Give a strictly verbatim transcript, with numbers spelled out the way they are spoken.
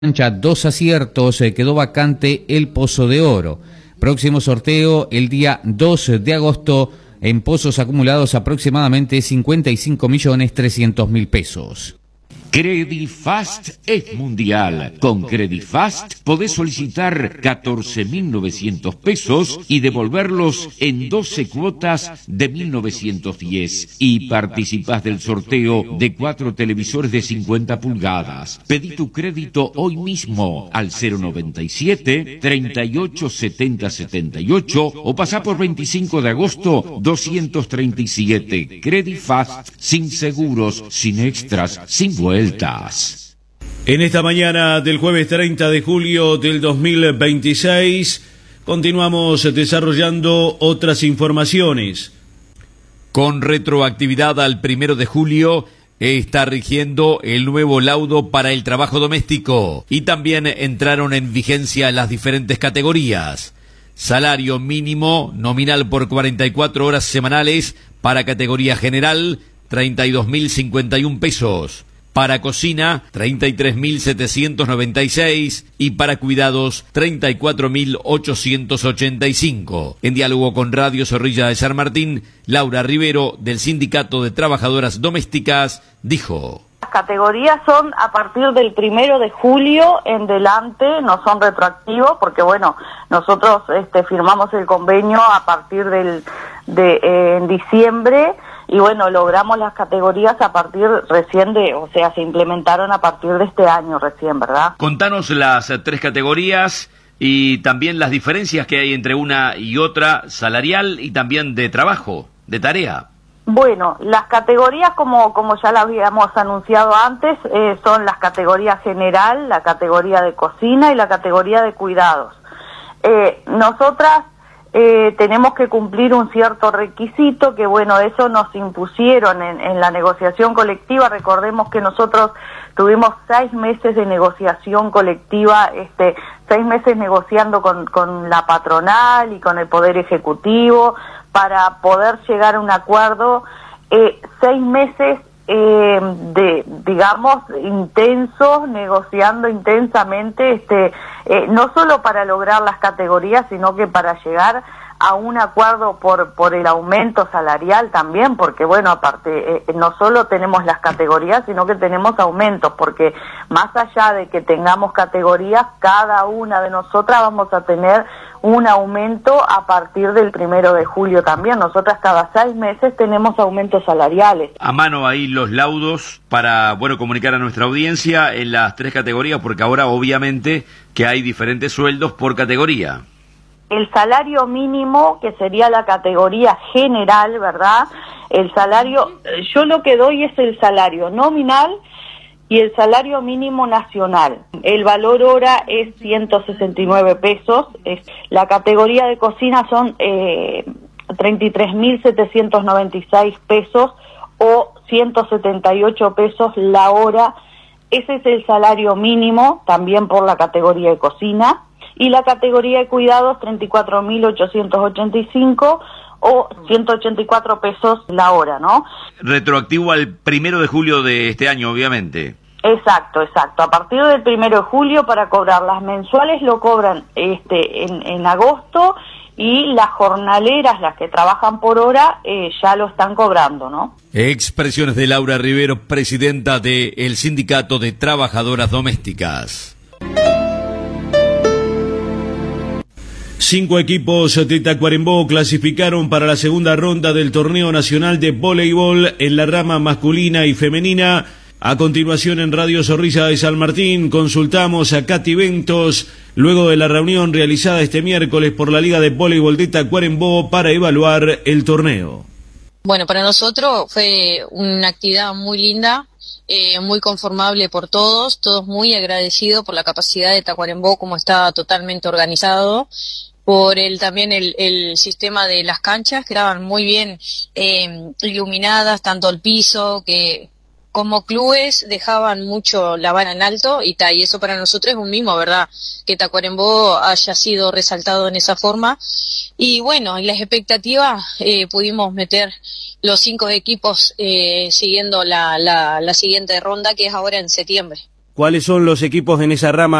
Dos aciertos, eh, quedó vacante el Pozo de Oro. Próximo sorteo el día dos de agosto, en pozos acumulados aproximadamente cincuenta y cinco millones trescientos mil pesos. Credifast es mundial. Con Credifast podés solicitar catorce mil novecientos pesos y devolverlos en doce cuotas de mil novecientos diez. Y participás del sorteo de cuatro televisores de cincuenta pulgadas. Pedí tu crédito hoy mismo al cero noventa y siete, treinta y ocho, setenta, setenta y ocho o pasá por veinticinco de agosto doscientos treinta y siete. Credifast, sin seguros, sin extras, sin vueltas. En esta mañana del jueves treinta de julio del dos mil veintiséis continuamos desarrollando otras informaciones. Con retroactividad al primero de julio está rigiendo el nuevo laudo para el trabajo doméstico y también entraron en vigencia las diferentes categorías. Salario mínimo nominal por cuarenta y cuatro horas semanales para categoría general, treinta y dos mil cincuenta y un pesos. Para cocina, treinta y tres mil setecientos noventa y seis y para cuidados, treinta y cuatro mil ochocientos ochenta y cinco. En diálogo con Radio Zorrilla de San Martín, Laura Rivero, del Sindicato de Trabajadoras Domésticas, dijo: Las categorías son a partir del primero de julio en delante, no son retroactivos, porque bueno, nosotros este, firmamos el convenio a partir del de eh, en diciembre. Y bueno, logramos las categorías a partir recién de, o sea, se implementaron a partir de este año recién, ¿verdad? Contanos las eh, tres categorías y también las diferencias que hay entre una y otra, salarial y también de trabajo, de tarea. Bueno, las categorías, como como ya las habíamos anunciado antes, eh, son las categorías general, la categoría de cocina y la categoría de cuidados. Eh, nosotras Eh, tenemos que cumplir un cierto requisito que, bueno, eso nos impusieron en, en la negociación colectiva. Recordemos que nosotros tuvimos seis meses de negociación colectiva, este, seis meses negociando con, con la patronal y con el Poder Ejecutivo para poder llegar a un acuerdo, eh, seis meses Eh, de, digamos, intensos, negociando intensamente, este, eh, no solo para lograr las categorías, sino que para llegar a un acuerdo por por el aumento salarial también, porque bueno, aparte, eh, no solo tenemos las categorías, sino que tenemos aumentos, porque más allá de que tengamos categorías, cada una de nosotras vamos a tener un aumento a partir del primero de julio también. Nosotras cada seis meses tenemos aumentos salariales. A mano ahí los laudos para, bueno, comunicar a nuestra audiencia en las tres categorías, porque ahora obviamente que hay diferentes sueldos por categoría. El salario mínimo, que sería la categoría general, ¿verdad? El salario, yo lo que doy es el salario nominal y el salario mínimo nacional. El valor hora es ciento sesenta y nueve pesos. Es, la categoría de cocina son eh, treinta y tres mil setecientos noventa y seis pesos o ciento setenta y ocho pesos la hora. Ese es el salario mínimo, también por la categoría de cocina. Y la categoría de cuidados, treinta y cuatro mil ochocientos ochenta y cinco o ciento ochenta y cuatro pesos la hora, ¿no? Retroactivo al primero de julio de este año, obviamente. Exacto, exacto. A partir del primero de julio para cobrar las mensuales lo cobran este en, en agosto y las jornaleras, las que trabajan por hora, eh, ya lo están cobrando, ¿no? Expresiones de Laura Rivero, presidenta del Sindicato de Trabajadoras Domésticas. Cinco equipos de Tacuarembó clasificaron para la segunda ronda del Torneo Nacional de Voleibol en la rama masculina y femenina. A continuación, en Radio Zorrilla de San Martín, consultamos a Katy Ventos luego de la reunión realizada este miércoles por la Liga de Voleibol de Tacuarembó para evaluar el torneo. Bueno, para nosotros fue una actividad muy linda, eh, muy conformable por todos, todos muy agradecidos por la capacidad de Tacuarembó, como está totalmente organizado, por el también el, el sistema de las canchas, que estaban muy bien eh, iluminadas, tanto el piso, que como clubes dejaban mucho la vara en alto, y, ta, y eso para nosotros es un mimo, ¿verdad? Que Tacuarembó haya sido resaltado en esa forma. Y bueno, en las expectativas eh, pudimos meter los cinco equipos eh, siguiendo la, la, la siguiente ronda, que es ahora en septiembre. ¿Cuáles son los equipos en esa rama